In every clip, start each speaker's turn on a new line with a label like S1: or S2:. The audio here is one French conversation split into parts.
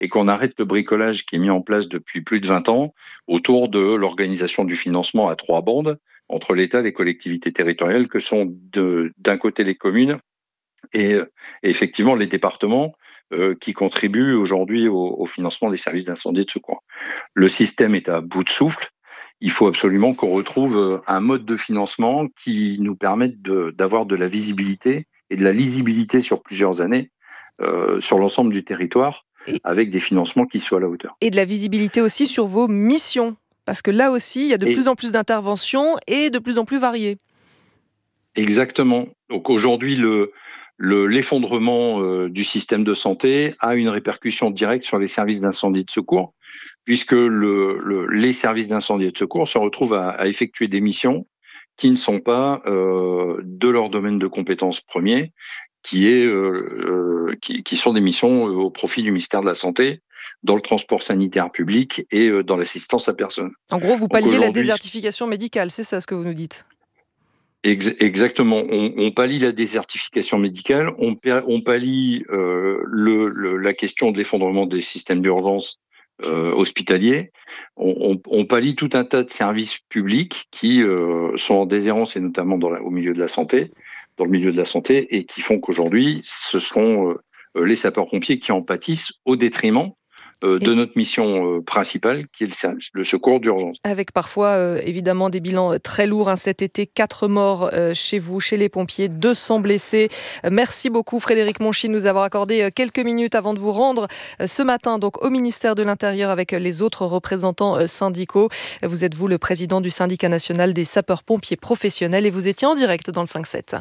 S1: et qu'on arrête le bricolage qui est mis en place depuis plus de 20 ans autour de l'organisation du financement à 3 bandes entre l'État et les collectivités territoriales que sont d'un côté les communes et effectivement les départements qui contribuent aujourd'hui au financement des services d'incendie et de secours. Le système est à bout de souffle. Il faut absolument qu'on retrouve un mode de financement qui nous permette d'avoir de la visibilité et de la lisibilité sur plusieurs années sur l'ensemble du territoire avec des financements qui soient à la hauteur.
S2: Et de la visibilité aussi sur vos missions, parce que là aussi, il y a de plus en plus d'interventions et de plus en plus variées.
S1: Exactement. Donc aujourd'hui, l'effondrement du système de santé a une répercussion directe sur les services d'incendie et de secours, puisque les services d'incendie et de secours se retrouvent à effectuer des missions qui ne sont pas de leur domaine de compétences premier, qui sont des missions au profit du ministère de la Santé, dans le transport sanitaire public et dans l'assistance à personne.
S2: En gros, vous palliez la désertification médicale, c'est ça ce que vous nous dites ?
S1: Exactement. On pallie la désertification médicale, on pallie la question de l'effondrement des systèmes d'urgence hospitaliers, on pallie tout un tas de services publics qui sont en déshérence et notamment au milieu de la santé, dans le milieu de la santé, et qui font qu'aujourd'hui, ce sont les sapeurs-pompiers qui en pâtissent au détriment de notre mission principale, qui est le secours d'urgence.
S2: Avec parfois, évidemment, des bilans très lourds. Cet été, 4 morts chez vous, chez les pompiers, 200 blessés. Merci beaucoup, Frédéric Monchy, de nous avoir accordé quelques minutes avant de vous rendre ce matin donc, au ministère de l'Intérieur avec les autres représentants syndicaux. Vous êtes, vous, le président du syndicat national des sapeurs-pompiers professionnels et vous étiez en direct dans le 5-7.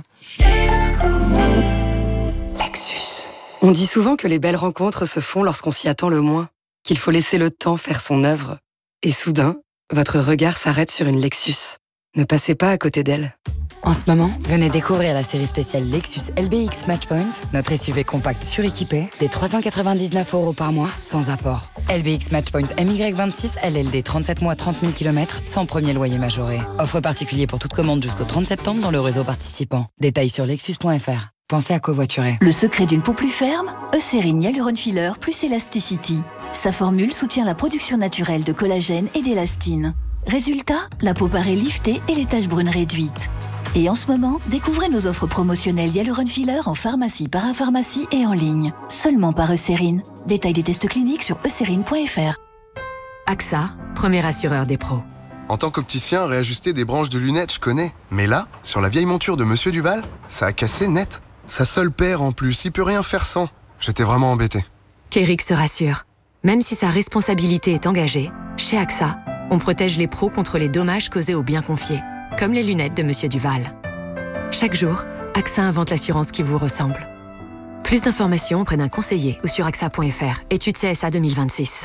S3: Lexus. On dit souvent que les belles rencontres se font lorsqu'on s'y attend le moins, qu'il faut laisser le temps faire son œuvre. Et soudain, votre regard s'arrête sur une Lexus. Ne passez pas à côté d'elle.
S4: En ce moment, venez découvrir la série spéciale Lexus LBX Matchpoint, notre SUV compact suréquipé, des 399 € par mois, sans apport. LBX Matchpoint MY26 LLD 37 mois 30 000 km, sans premier loyer majoré. Offre particulier pour toute commande jusqu'au 30 septembre dans le réseau participant. Détails sur lexus.fr. Pensez à covoiturer.
S5: Le secret d'une peau plus ferme, Eucérine Hyaluron Filler plus Elasticity. Sa formule soutient la production naturelle de collagène et d'élastine. Résultat, la peau paraît liftée et les taches brunes réduites. Et en ce moment, découvrez nos offres promotionnelles Hyaluron Filler en pharmacie, parapharmacie et en ligne. Seulement par Eucérine. Détail des tests cliniques sur eucérine.fr.
S6: AXA, premier assureur des pros.
S7: En tant qu'opticien, réajuster des branches de lunettes, je connais. Mais là, sur la vieille monture de Monsieur Duval, ça a cassé net. Sa seule paire en plus, il peut rien faire sans. J'étais vraiment embêté.
S6: Kéric se rassure. Même si sa responsabilité est engagée, chez AXA, on protège les pros contre les dommages causés aux biens confiés, comme les lunettes de Monsieur Duval. Chaque jour, AXA invente l'assurance qui vous ressemble. Plus d'informations auprès d'un conseiller ou sur axa.fr. Étude CSA 2026.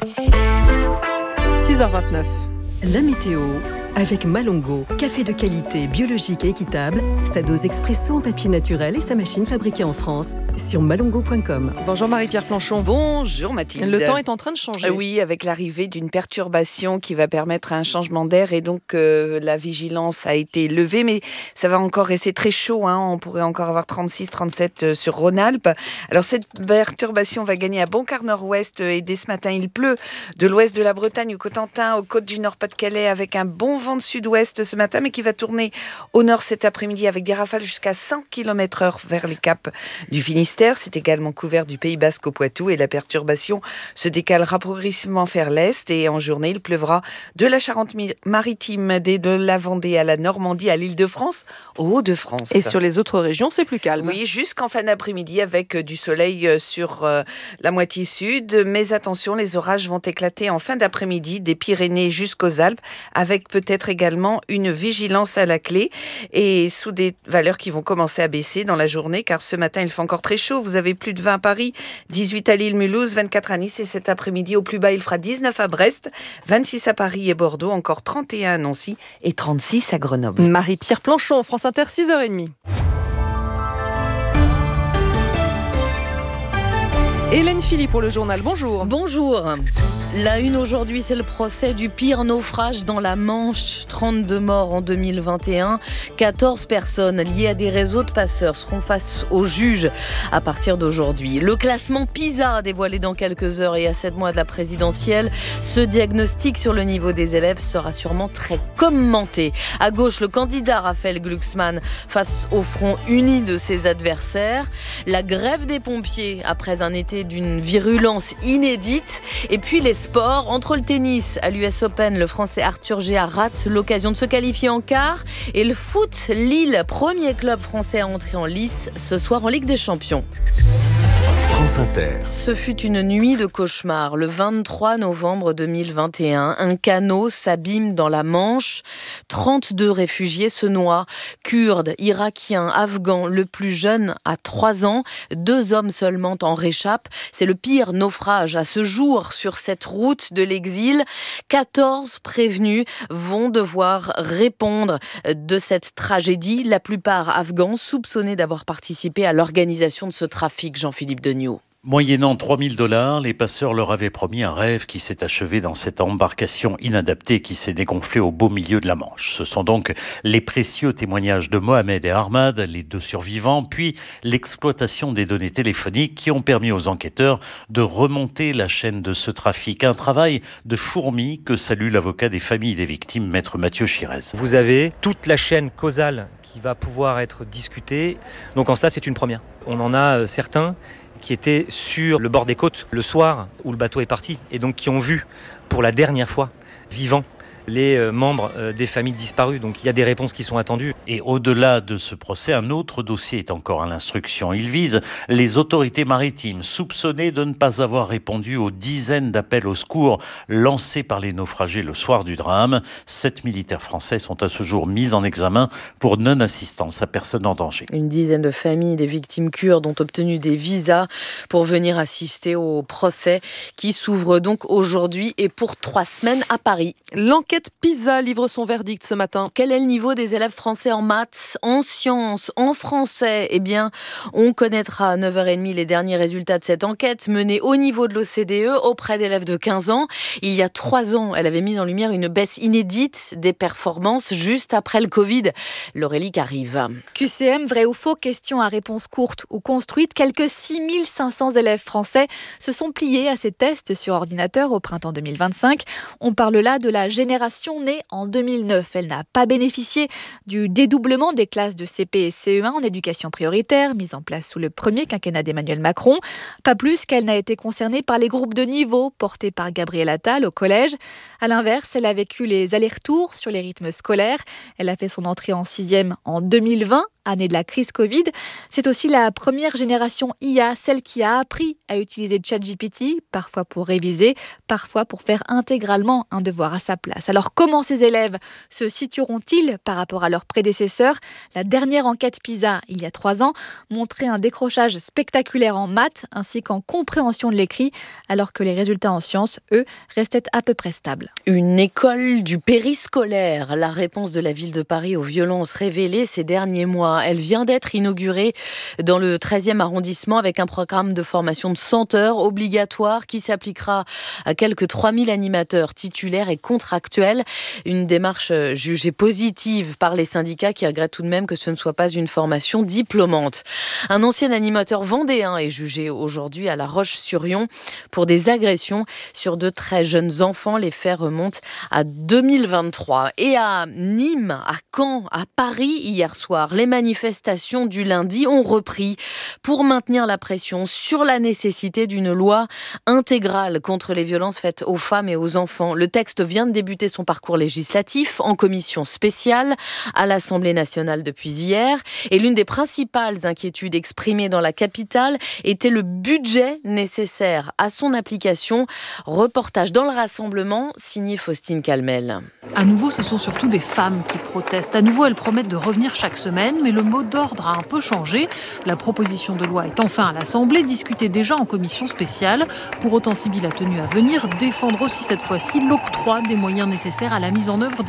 S2: 6h29.
S8: La météo avec Malongo, café de qualité, biologique et équitable, sa dose expresso en papier naturel et sa machine fabriquée en France sur malongo.com.
S2: Bonjour Marie-Pierre Planchon.
S9: Bonjour Mathilde.
S2: Le temps est en train de changer.
S9: Oui, avec l'arrivée d'une perturbation qui va permettre un changement d'air et donc la vigilance a été levée, mais ça va encore rester très chaud. On pourrait encore avoir 36, 37 sur Rhône-Alpes. Alors cette perturbation va gagner à Boncar nord-ouest et dès ce matin il pleut de l'ouest de la Bretagne au Cotentin, aux côtes du Nord-Pas-de-Calais avec un bon vent de sud-ouest ce matin, mais qui va tourner au nord cet après-midi avec des rafales jusqu'à 100 km/h vers les caps du Finistère. C'est également couvert du Pays Basque au Poitou et la perturbation se décalera progressivement vers l'est et en journée, il pleuvra de la Charente-Maritime, de la Vendée à la Normandie, à l'Île-de-France, aux Hauts-de-France.
S2: Et sur les autres régions, c'est plus calme.
S9: Oui, jusqu'en fin d'après-midi avec du soleil sur la moitié sud, mais attention, les orages vont éclater en fin d'après-midi des Pyrénées jusqu'aux Alpes avec peut-être également une vigilance à la clé et sous des valeurs qui vont commencer à baisser dans la journée car ce matin il fait encore très chaud. Vous avez plus de 20 à Paris, 18 à Lille, Mulhouse, 24 à Nice et cet après-midi au plus bas il fera 19 à Brest, 26 à Paris et Bordeaux, encore 31 à Nancy et 36 à Grenoble.
S2: Marie-Pierre Planchon, France Inter, 6h30. Hélène Philly pour le journal, bonjour.
S10: Bonjour. La une aujourd'hui, c'est le procès du pire naufrage dans la Manche. 32 morts en 2021. 14 personnes liées à des réseaux de passeurs seront face aux juges à partir d'aujourd'hui. Le classement PISA dévoilé dans quelques heures et à 7 mois de la présidentielle. Ce diagnostic sur le niveau des élèves sera sûrement très commenté. À gauche, le candidat Raphaël Glucksmann face au front uni de ses adversaires. La grève des pompiers après un été d'une virulence inédite. Et puis les sports, entre le tennis à l'US Open, le Français Arthur Géard rate l'occasion de se qualifier en quart. Et le foot, Lille, premier club français à entrer en lice ce soir en Ligue des Champions.
S11: France Inter.
S10: Ce fut une nuit de cauchemar. Le 23 novembre 2021, un canot s'abîme dans la Manche. 32 réfugiés se noient. Kurdes, Irakiens, Afghans, le plus jeune a 3 ans. 2 hommes seulement en réchappent. C'est le pire naufrage à ce jour sur cette route de l'exil. 14 prévenus vont devoir répondre de cette tragédie. La plupart afghans soupçonnés d'avoir participé à l'organisation de ce trafic, Jean-Philippe Degnaud.
S11: Moyennant 3 000 $, les passeurs leur avaient promis un rêve qui s'est achevé dans cette embarcation inadaptée qui s'est dégonflée au beau milieu de la Manche. Ce sont donc les précieux témoignages de Mohamed et Ahmad, les 2 survivants, puis l'exploitation des données téléphoniques qui ont permis aux enquêteurs de remonter la chaîne de ce trafic. Un travail de fourmi que salue l'avocat des familles des victimes, maître Mathieu Chirez.
S12: Vous avez toute la chaîne causale qui va pouvoir être discutée. Donc en cela, c'est une première. On en a certains qui étaient sur le bord des côtes le soir où le bateau est parti et donc qui ont vu pour la dernière fois vivants les membres des familles disparues. Donc il y a des réponses qui sont attendues.
S11: Et au-delà de ce procès, un autre dossier est encore à l'instruction. Il vise les autorités maritimes soupçonnées de ne pas avoir répondu aux dizaines d'appels au secours lancés par les naufragés le soir du drame. 7 militaires français sont à ce jour mis en examen pour non-assistance à personne en danger.
S10: Une dizaine de familles des victimes kurdes ont obtenu des visas pour venir assister au procès qui s'ouvre donc aujourd'hui et pour 3 semaines à Paris.
S2: L'enquête PISA livre son verdict ce matin.
S10: Quel est le niveau des élèves français en maths, en sciences, en français ? Eh bien, on connaîtra à 9h30 les derniers résultats de cette enquête menée au niveau de l'OCDE auprès d'élèves de 15 ans. Il y a 3 ans, elle avait mis en lumière une baisse inédite des performances juste après le Covid. L'Aurélie arrive.
S13: QCM, vrai ou faux, question à réponse courte ou construite. Quelques 6500 élèves français se sont pliés à ces tests sur ordinateur au printemps 2025. On parle là de la génération née en 2009. Elle n'a pas bénéficié du dédoublement des classes de CP et CE1 en éducation prioritaire, mise en place sous le premier quinquennat d'Emmanuel Macron. Pas plus qu'elle n'a été concernée par les groupes de niveau portés par Gabriel Attal au collège. À l'inverse, elle a vécu les allers-retours sur les rythmes scolaires. Elle a fait son entrée en 6e en 2020, année de la crise Covid. C'est aussi la première génération IA, celle qui a appris à utiliser ChatGPT, parfois pour réviser, parfois pour faire intégralement un devoir à sa place. Alors comment ces élèves se situeront-ils par rapport à leurs prédécesseurs ? La dernière enquête PISA, il y a 3 ans, montrait un décrochage spectaculaire en maths ainsi qu'en compréhension de l'écrit, alors que les résultats en sciences, eux, restaient à peu près stables.
S10: Une école du périscolaire, la réponse de la ville de Paris aux violences révélées ces derniers mois. Elle vient d'être inaugurée dans le 13e arrondissement avec un programme de formation de 100 heures obligatoire qui s'appliquera à quelques 3000 animateurs titulaires et contractuels. Une démarche jugée positive par les syndicats qui regrettent tout de même que ce ne soit pas une formation diplômante. Un ancien animateur vendéen est jugé aujourd'hui à La Roche-sur-Yon pour des agressions sur de très jeunes enfants. Les faits remontent à 2023. Et à Nîmes, à Caen, à Paris hier soir, les manifestations du lundi ont repris pour maintenir la pression sur la nécessité d'une loi intégrale contre les violences faites aux femmes et aux enfants. Le texte vient de débuter son parcours législatif en commission spéciale à l'Assemblée nationale depuis hier. Et l'une des principales inquiétudes exprimées dans la capitale était le budget nécessaire à son application. Reportage dans le Rassemblement, signé Faustine Calmel.
S14: À nouveau, ce sont surtout des femmes qui protestent. À nouveau, elles promettent de revenir chaque semaine, mais le mot d'ordre a un peu changé. La proposition de loi est enfin à l'Assemblée, discutée déjà en commission spéciale. Pour autant, Sybille a tenu à venir défendre aussi cette fois-ci l'octroi des moyens nécessaires à la mise en œuvre des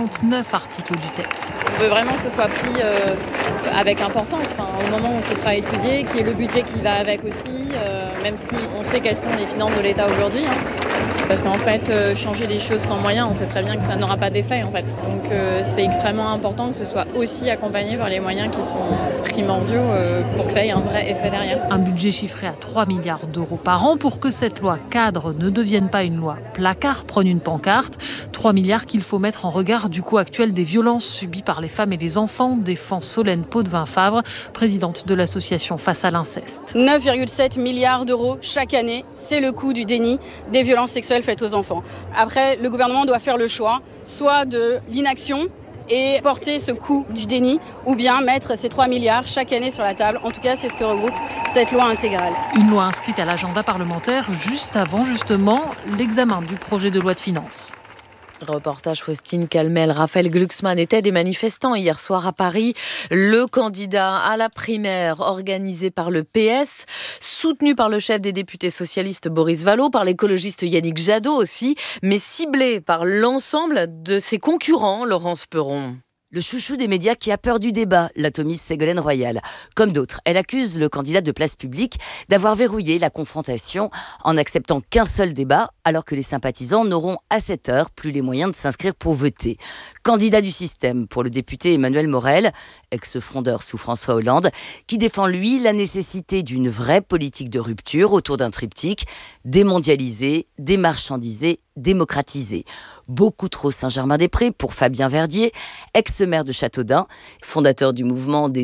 S14: 69 articles du texte.
S15: On veut vraiment que ce soit pris avec importance, au moment où ce sera étudié, qu'il y ait le budget qui va avec aussi. même si on sait quelles sont les finances de l'État aujourd'hui. Parce qu'en fait, changer les choses sans moyens, on sait très bien que ça n'aura pas d'effet en fait. Donc c'est extrêmement important que ce soit aussi accompagné par les moyens qui sont primordiaux pour que ça ait un vrai effet derrière.
S14: Un budget chiffré à 3 milliards d'euros par an pour que cette loi cadre ne devienne pas une loi placard, prône une pancarte. 3 milliards qu'il faut mettre en regard du coût actuel des violences subies par les femmes et les enfants, défend Solène Potvin-Favre, présidente de l'association Face à l'inceste.
S16: 9,7 milliards d'euros chaque année, c'est le coût du déni des violences sexuelles faites aux enfants. Après, le gouvernement doit faire le choix, soit de l'inaction et porter ce coût du déni, ou bien mettre ces 3 milliards chaque année sur la table. En tout cas, c'est ce que regroupe cette loi intégrale.
S14: Une loi inscrite à l'agenda parlementaire juste avant, justement, l'examen du projet de loi de finances.
S10: Reportage Faustine Calmel. Raphaël Glucksmann était des manifestants hier soir à Paris. Le candidat à la primaire organisée par le PS, soutenu par le chef des députés socialistes Boris Vallaud, par l'écologiste Yannick Jadot aussi, mais ciblé par l'ensemble de ses concurrents, Laurence Perron.
S17: Le chouchou des médias qui a peur du débat, l'atomiste Ségolène Royal. Comme d'autres, elle accuse le candidat de Place Publique d'avoir verrouillé la confrontation en n'acceptant qu'un seul débat, alors que les sympathisants n'auront à cette heure plus les moyens de s'inscrire pour voter. Candidat du système pour le député Emmanuel Morel, ex-frondeur sous François Hollande, qui défend lui la nécessité d'une vraie politique de rupture autour d'un triptyque démondialisé, démarchandisé, démocratisé. Beaucoup trop Saint-Germain-des-Prés pour Fabien Verdier, ex-maire de Châteaudun, fondateur du mouvement des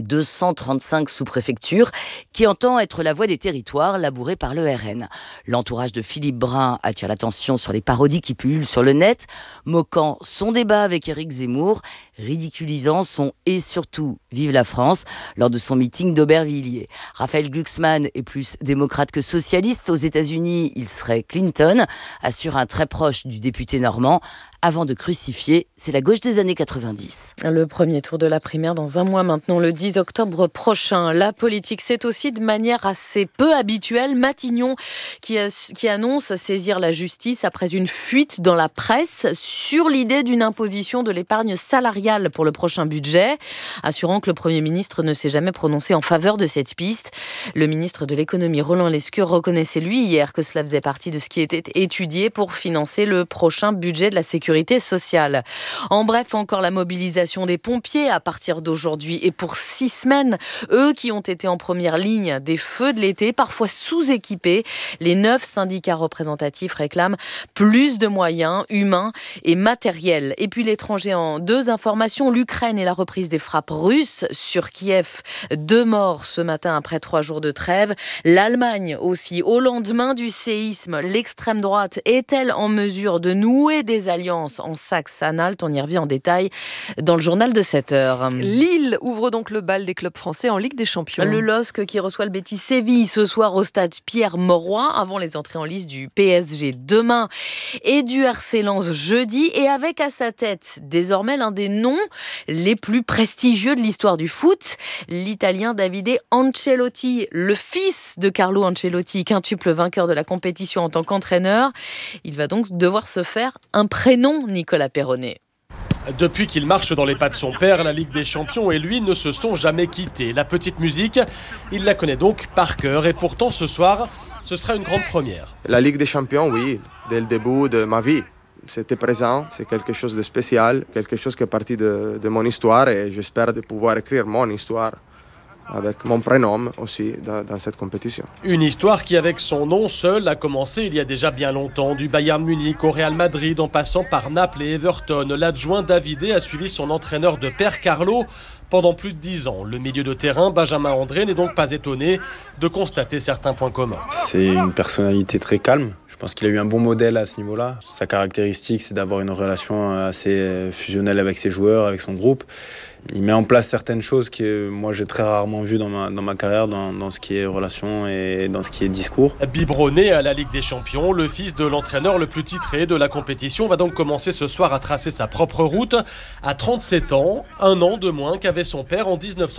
S17: 235 sous-préfectures, qui entend être la voix des territoires labourés par le RN. L'entourage de Philippe Brun attire l'attention sur les parodies qui pullulent sur le net, moquant son débat avec Éric Zemmour, ridiculisant son « et surtout vive la France » lors de son meeting d'Aubervilliers. Raphaël Glucksmann est plus démocrate que socialiste. Aux États-Unis, il serait Clinton, assure un très proche du député normand. Avant de crucifier, c'est la gauche des années 90.
S10: Le premier tour de la primaire dans un mois maintenant, le 10 octobre prochain. La politique, c'est aussi de manière assez peu habituelle Matignon qui annonce saisir la justice après une fuite dans la presse sur l'idée d'une imposition de l'épargne salariale pour le prochain budget, assurant que le Premier ministre ne s'est jamais prononcé en faveur de cette piste. Le ministre de l'économie, Roland Lescure, reconnaissait lui hier que cela faisait partie de ce qui était étudié pour financer le prochain budget de la sécurité sociale. En bref, encore la mobilisation des pompiers à partir d'aujourd'hui et pour 6 semaines. Eux qui ont été en première ligne des feux de l'été, parfois sous-équipés. Les 9 syndicats représentatifs réclament plus de moyens humains et matériels. Et puis l'étranger en 2 informations, l'Ukraine et la reprise des frappes russes sur Kiev. 2 morts ce matin après 3 jours de trêve. L'Allemagne aussi. Au lendemain du séisme, l'extrême droite est-elle en mesure de nouer des alliances en Saxe-Anhalt? On y revient en détail dans le journal de 7h.
S2: Lille ouvre donc le bal des clubs français en Ligue des Champions.
S10: Le LOSC qui reçoit le Betis Séville ce soir au stade Pierre-Mauroy avant les entrées en lice du PSG demain et du RC Lens jeudi, et avec à sa tête désormais l'un des noms les plus prestigieux de l'histoire du foot, l'Italien Davide Ancelotti, le fils de Carlo Ancelotti, quintuple vainqueur de la compétition en tant qu'entraîneur. Il va donc devoir se faire un prénom, Nicolas Perronnet.
S18: Depuis qu'il marche dans les pas de son père, la Ligue des Champions et lui ne se sont jamais quittés. La petite musique, il la connaît donc par cœur, et pourtant ce soir, ce sera une grande première.
S19: La Ligue des Champions, oui, dès le début de ma vie. C'était présent, c'est quelque chose de spécial, quelque chose qui est parti de mon histoire, et j'espère de pouvoir écrire mon histoire avec mon prénom aussi dans cette compétition.
S18: Une histoire qui, avec son nom seul, a commencé il y a déjà bien longtemps. Du Bayern Munich au Real Madrid, en passant par Naples et Everton, l'adjoint Davide a suivi son entraîneur de père Carlo pendant plus de 10 ans. Le milieu de terrain, Benjamin André, n'est donc pas étonné de constater certains points communs.
S20: C'est une personnalité très calme. Je pense qu'il a eu un bon modèle à ce niveau-là. Sa caractéristique, c'est d'avoir une relation assez fusionnelle avec ses joueurs, avec son groupe. Il met en place certaines choses que moi j'ai très rarement vues dans ma carrière, dans ce qui est relation et dans ce qui est discours.
S18: Biberonné à la Ligue des Champions, le fils de l'entraîneur le plus titré de la compétition va donc commencer ce soir à tracer sa propre route. À 37 ans, 1 an de moins qu'avait son père en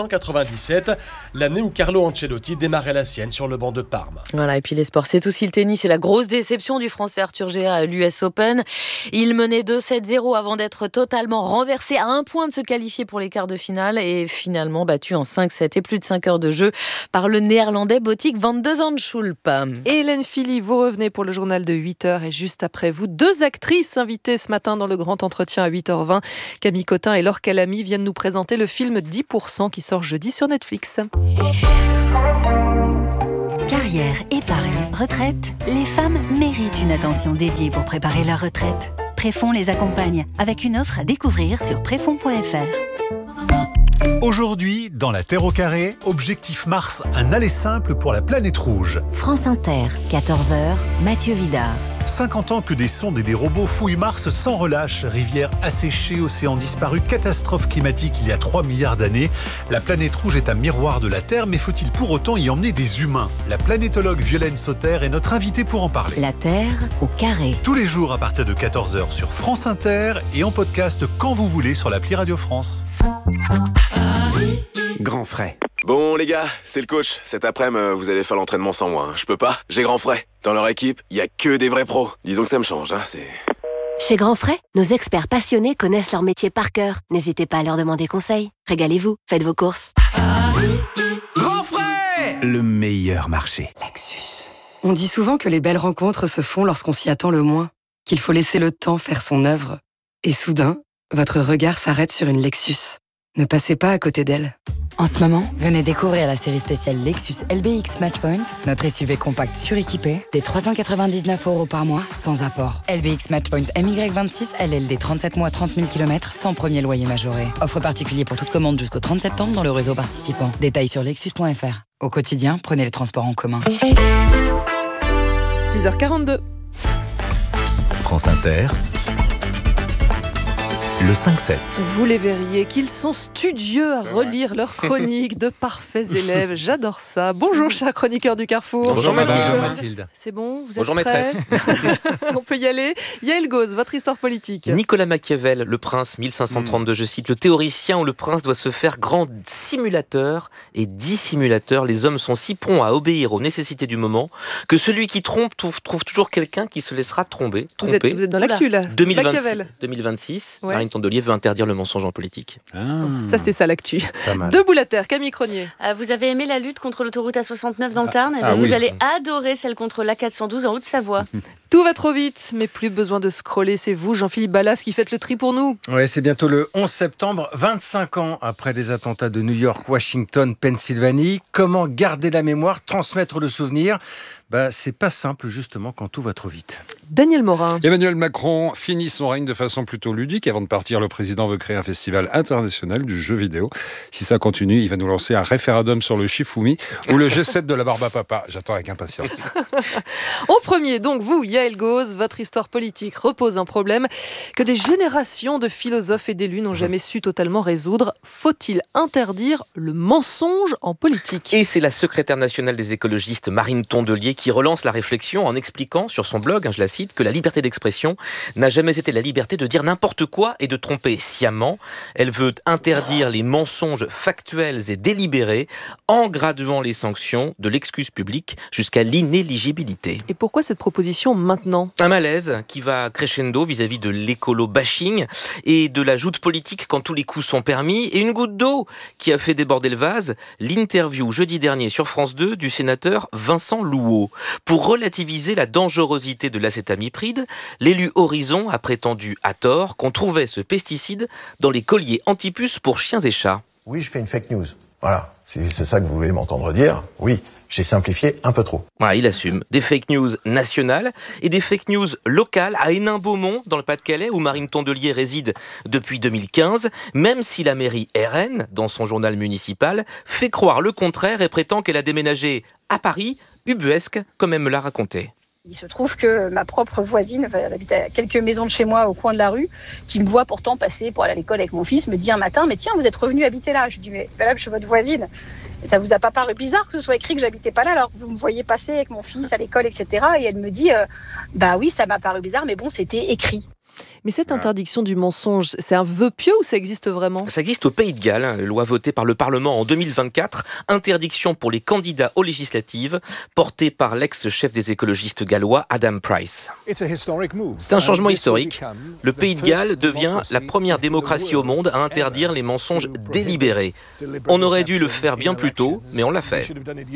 S18: 1997, l'année où Carlo Ancelotti démarrait la sienne sur le banc de Parme.
S10: Voilà, et puis les sports, c'est aussi le tennis. C'est la grosse déception du Français Arthur Géa à l'US Open. Il menait 2-7-0 avant d'être totalement renversé à 1 point de se qualifier pour les quarts quart de finale et finalement battu en 5-7 et plus de 5 heures de jeu par le néerlandais Botik van de Zandschulp.
S2: Hélène Philly, vous revenez pour le journal de 8h et juste après vous, 2 actrices invitées ce matin dans le grand entretien à 8h20. Camille Cotin et Laure Calamy viennent nous présenter le film 10% qui sort jeudi sur Netflix.
S5: Carrière, épargne, retraite, les femmes méritent une attention dédiée pour préparer leur retraite. Préfonds les accompagne avec une offre à découvrir sur préfonds.fr.
S21: Aujourd'hui, dans la Terre au carré, objectif Mars, un aller simple pour la planète rouge.
S5: France Inter, 14h, Mathieu Vidard.
S21: 50 ans que des sondes et des robots fouillent Mars sans relâche. Rivières asséchées, océans disparus, catastrophe climatique il y a 3 milliards d'années. La planète rouge est un miroir de la Terre, mais faut-il pour autant y emmener des humains ? La planétologue Violaine Sauter est notre invitée pour en parler.
S5: La Terre au carré.
S21: Tous les jours à partir de 14h sur France Inter et en podcast quand vous voulez sur l'appli Radio France.
S22: Grand frais. Bon les gars, c'est le coach. Cet après-midi, vous allez faire l'entraînement sans moi. Je peux pas, j'ai grand frais. Dans leur équipe, il y a que des vrais pros. Disons que ça me change, c'est...
S23: Chez Grand Frais, nos experts passionnés connaissent leur métier par cœur. N'hésitez pas à leur demander conseil. Régalez-vous, faites vos courses.
S22: Grand frais, le meilleur marché.
S3: Lexus. On dit souvent que les belles rencontres se font lorsqu'on s'y attend le moins, qu'il faut laisser le temps faire son œuvre. Et soudain, votre regard s'arrête sur une Lexus. Ne passez pas à côté d'elle.
S4: En ce moment, venez découvrir la série spéciale Lexus LBX Matchpoint, notre SUV compact suréquipé, des 399 € par mois, sans apport. LBX Matchpoint MY26, LLD 37 mois, 30 000 km, sans premier loyer majoré. Offre particulier pour toute commande jusqu'au 30 septembre dans le réseau participant. Détails sur lexus.fr. Au quotidien, prenez les transports en commun.
S2: 6h42.
S21: France Inter. Le 5-7.
S2: Vous les verriez qu'ils sont studieux à relire leurs chroniques, de parfaits élèves. J'adore ça. Bonjour, chers chroniqueurs du Carrefour.
S24: Bonjour Mathilde.
S2: C'est bon, vous êtes
S24: Bonjour
S2: prêts?
S24: maîtresse.
S2: On peut y aller. Yael Gauze, votre histoire politique.
S24: Nicolas Machiavel, le prince, 1532, je cite, le théoricien où le prince doit se faire grand simulateur et dissimulateur. Les hommes sont si prompts à obéir aux nécessités du moment que celui qui trompe trouve toujours quelqu'un qui se laissera tromper.
S2: Vous êtes dans l'actu là.
S24: 2026,
S2: ouais.
S24: Marine Tondelier veut interdire le mensonge en politique.
S2: Ça, c'est ça l'actu. Debout la terre, Camille Cronier.
S25: Vous avez aimé la lutte contre l'autoroute A69 dans le Tarn,
S24: oui.
S25: Vous allez adorer celle contre l'A412 en Haute-Savoie.
S2: Tout va trop vite, mais plus besoin de scroller. C'est vous, Jean-Philippe Ballas, qui faites le tri pour nous.
S26: Ouais, c'est bientôt le 11 septembre, 25 ans après les attentats de New York, Washington, Pennsylvanie. Comment garder la mémoire, transmettre le souvenir ? C'est pas simple justement quand tout va trop vite.
S2: Daniel Morin.
S27: Emmanuel Macron finit son règne de façon plutôt ludique. Avant de partir, le président veut créer un festival international du jeu vidéo. Si ça continue, il va nous lancer un référendum sur le Shifumi ou le G7 de la barbe à papa. J'attends avec impatience.
S2: En premier, donc vous, Yael Gauze, votre histoire politique repose un problème que des générations de philosophes et d'élus n'ont jamais su totalement résoudre. Faut-il interdire le mensonge en politique ?
S24: Et c'est la secrétaire nationale des écologistes, Marine Tondelier, qui relance la réflexion en expliquant sur son blog, je la cite, que la liberté d'expression n'a jamais été la liberté de dire n'importe quoi et de tromper sciemment. Elle veut interdire les mensonges factuels et délibérés en graduant les sanctions de l'excuse publique jusqu'à l'inéligibilité.
S2: Et pourquoi cette proposition maintenant ?
S24: Un malaise qui va crescendo vis-à-vis de l'écolo-bashing et de la joute politique quand tous les coups sont permis, et une goutte d'eau qui a fait déborder le vase, l'interview jeudi dernier sur France 2 du sénateur Vincent Louot. Pour relativiser la dangerosité de l'acétamipride, l'élu Horizon a prétendu à tort qu'on trouvait ce pesticide dans les colliers antipuces pour chiens et chats.
S28: Oui, je fais une fake news. Voilà, si c'est ça que vous voulez m'entendre dire, oui, j'ai simplifié un peu trop.
S24: Voilà, il assume. Des fake news nationales et des fake news locales à Hénin-Beaumont, dans le Pas-de-Calais, où Marine Tondelier réside depuis 2015, même si la mairie RN, dans son journal municipal, fait croire le contraire et prétend qu'elle a déménagé à Paris, ubuesque, comme elle me l'a raconté.
S29: Il se trouve que ma propre voisine, elle habite à quelques maisons de chez moi au coin de la rue, qui me voit pourtant passer pour aller à l'école avec mon fils, me dit un matin, mais tiens, vous êtes revenu habiter là. Je lui dis, mais là, je suis votre voisine. Et ça vous a pas paru bizarre que ce soit écrit que j'habitais pas là alors que vous me voyez passer avec mon fils à l'école, etc. Et elle me dit, bah oui, ça m'a paru bizarre, mais bon, c'était écrit.
S2: Mais cette interdiction du mensonge, c'est un vœu pieux ou ça existe vraiment ?
S24: Ça existe au Pays de Galles, loi votée par le Parlement en 2024, interdiction pour les candidats aux législatives, portée par l'ex-chef des écologistes gallois, Adam Price. C'est un changement historique. Le Pays de Galles devient la première démocratie au monde à interdire les mensonges délibérés. On aurait dû le faire bien plus tôt, mais on l'a fait.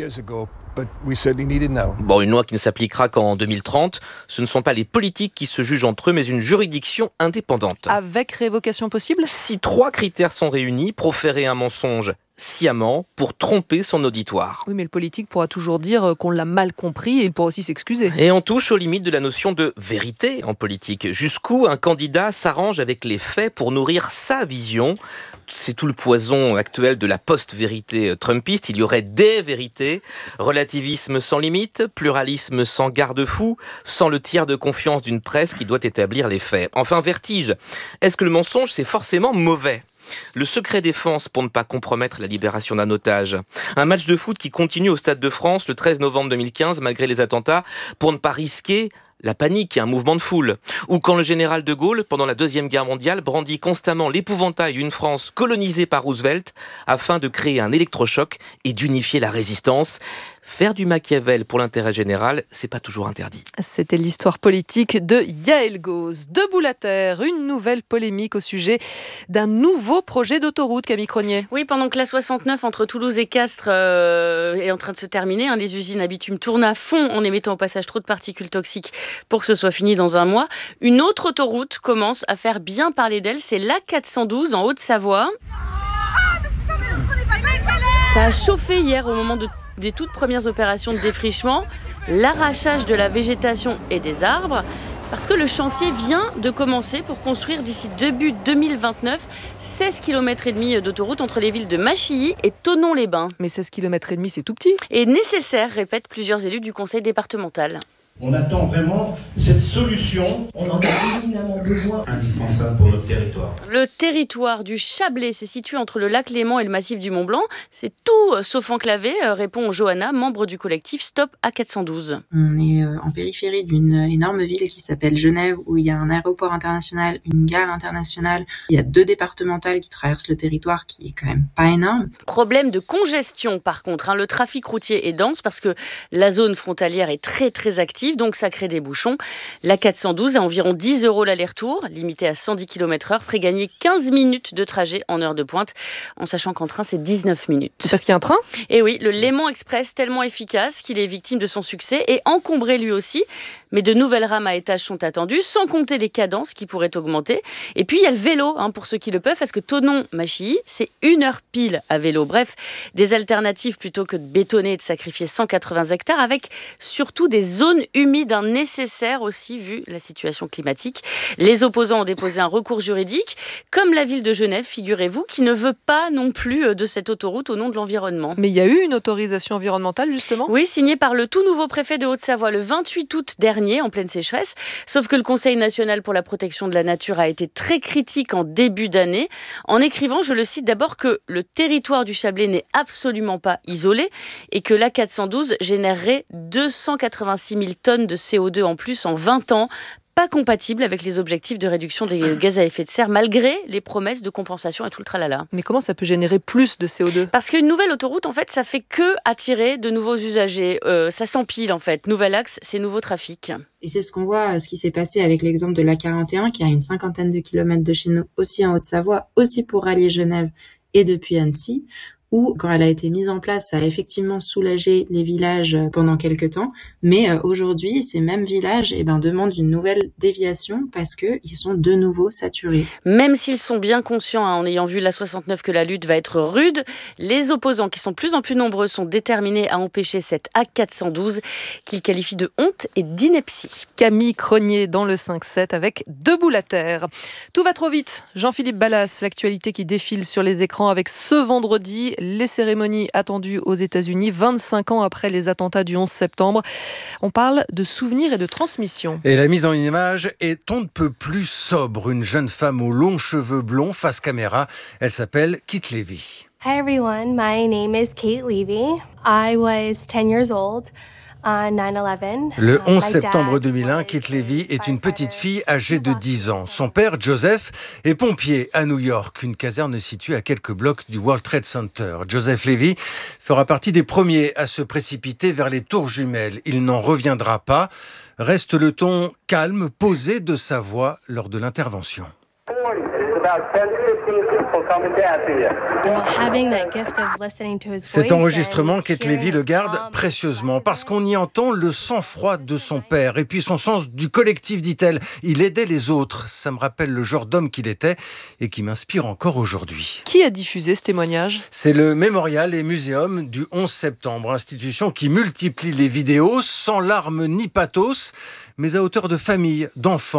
S24: Bon, une loi qui ne s'appliquera qu'en 2030. Ce ne sont pas les politiques qui se jugent entre eux, mais une juridiction indépendante.
S2: Avec révocation possible ?
S24: Si 3 critères sont réunis, proférer un mensonge sciemment pour tromper son auditoire.
S2: Oui, mais le politique pourra toujours dire qu'on l'a mal compris et il pourra aussi s'excuser.
S24: Et on touche aux limites de la notion de vérité en politique. Jusqu'où un candidat s'arrange avec les faits pour nourrir sa vision. C'est tout le poison actuel de la post-vérité trumpiste. Il y aurait des vérités, relativisme sans limite, pluralisme sans garde-fou, sans le tiers de confiance d'une presse qui doit établir les faits. Enfin, vertige. Est-ce que le mensonge, c'est forcément mauvais ? Le secret défense pour ne pas compromettre la libération d'un otage. Un match de foot qui continue au Stade de France le 13 novembre 2015 malgré les attentats pour ne pas risquer la panique et un mouvement de foule. Ou quand le général de Gaulle, pendant la Deuxième Guerre mondiale, brandit constamment l'épouvantail d'une France colonisée par Roosevelt afin de créer un électrochoc et d'unifier la résistance. Faire du Machiavel pour l'intérêt général, c'est pas toujours interdit.
S2: C'était l'histoire politique de Yael Gauze. Debout la terre, une nouvelle polémique au sujet d'un nouveau projet d'autoroute, Camille Cronier.
S25: Oui, pendant que la 69 entre Toulouse et Castres est en train de se terminer, les usines à bitume tournent à fond en émettant au passage trop de particules toxiques pour que ce soit fini dans un mois. Une autre autoroute commence à faire bien parler d'elle, c'est l'A412 en Haute-Savoie. Ça a chauffé hier au moment des toutes premières opérations de défrichement, l'arrachage de la végétation et des arbres, parce que le chantier vient de commencer pour construire d'ici début 2029 16 km et demi d'autoroute entre les villes de Machilly et Thonon-les-Bains.
S2: Mais 16 km et demi, c'est tout petit.
S25: Et nécessaire, répètent plusieurs élus du conseil départemental.
S1: On attend vraiment cette solution. On en a éminemment besoin. Indispensable pour notre territoire.
S25: Le territoire du Chablais, c'est situé entre le lac Léman et le massif du Mont-Blanc. C'est tout sauf enclavé, répond Johanna, membre du collectif Stop A412.
S6: On est en périphérie d'une énorme ville qui s'appelle Genève, où il y a un aéroport international, une gare internationale. Il y a 2 départementales qui traversent le territoire, qui est quand même pas énorme.
S25: Problème de congestion par contre. Le trafic routier est dense parce que la zone frontalière est très très active. Donc ça crée des bouchons. La 412 à environ 10 € l'aller-retour, limité à 110 km/h, ferait gagner 15 minutes de trajet en heure de pointe, en sachant qu'en train c'est 19 minutes.
S2: C'est parce qu'il y a un train ?
S25: Et oui, le Léman Express, tellement efficace qu'il est victime de son succès et encombré lui aussi. Mais de nouvelles rames à étages sont attendues, sans compter les cadences qui pourraient augmenter. Et puis il y a le vélo, pour ceux qui le peuvent, parce que Thonon-Machilly, c'est 1 heure pile à vélo. Bref, des alternatives plutôt que de bétonner et de sacrifier 180 hectares, avec surtout des zones humides nécessaires aussi, vu la situation climatique. Les opposants ont déposé un recours juridique, comme la ville de Genève, figurez-vous, qui ne veut pas non plus de cette autoroute au nom de l'environnement.
S2: Mais il y a eu une autorisation environnementale, justement ?
S25: Oui, signée par le tout nouveau préfet de Haute-Savoie le 28 août dernier, en pleine sécheresse. Sauf que le Conseil national pour la protection de la nature a été très critique en début d'année, en écrivant, je le cite d'abord, que le territoire du Chablais n'est absolument pas isolé et que l'A412 générerait 286 000 tonnes de CO2 en plus en 20 ans, pas compatible avec les objectifs de réduction des gaz à effet de serre, malgré les promesses de compensation et tout le tralala.
S2: Mais comment ça peut générer plus de CO2 ?
S25: Parce qu'une nouvelle autoroute, en fait, ça fait que attirer de nouveaux usagers. Ça s'empile, en fait. Nouvel axe, c'est nouveau trafic.
S6: Et c'est ce qu'on voit, ce qui s'est passé avec l'exemple de l'A41, qui a une 50aine de kilomètres de chez nous, aussi en Haute-Savoie, aussi pour rallier Genève et depuis Annecy, où, quand elle a été mise en place, ça a effectivement soulagé les villages pendant quelques temps. Mais aujourd'hui, ces mêmes villages demandent une nouvelle déviation parce qu'ils sont de nouveau saturés.
S25: Même s'ils sont bien conscients, en ayant vu la 69, que la lutte va être rude, les opposants, qui sont de plus en plus nombreux, sont déterminés à empêcher cette A412 qu'ils qualifient de honte et d'ineptie.
S2: Camille Cronier dans le 5-7 avec Debout la terre. Tout va trop vite. Jean-Philippe Ballas, l'actualité qui défile sur les écrans avec ce vendredi les cérémonies attendues aux États-Unis 25 ans après les attentats du 11 septembre. On parle de souvenirs et de transmission.
S26: Et la mise en image est on ne peut plus sobre. Une jeune femme aux longs cheveux blonds face caméra. Elle s'appelle Kate Levy.
S7: Hi everyone, my name is Kate Levy. I was 10 years old.
S26: Le 11 septembre 2001, Kit Levy est une petite fille âgée de 10 ans. Son père, Joseph, est pompier à New York, une caserne située à quelques blocs du World Trade Center. Joseph Levy fera partie des premiers à se précipiter vers les tours jumelles. Il n'en reviendra pas. Reste le ton calme, posé de sa voix lors de l'intervention. Cet enregistrement, Kit Levy le garde précieusement parce qu'on y entend le sang-froid de son père et puis son sens du collectif, dit-elle. Il aidait les autres. Ça me rappelle le genre d'homme qu'il était et qui m'inspire encore aujourd'hui.
S2: Qui a diffusé ce témoignage ?
S26: C'est le Mémorial et Muséum du 11 septembre, institution qui multiplie les vidéos sans larmes ni pathos, mais à hauteur de famille, d'enfants.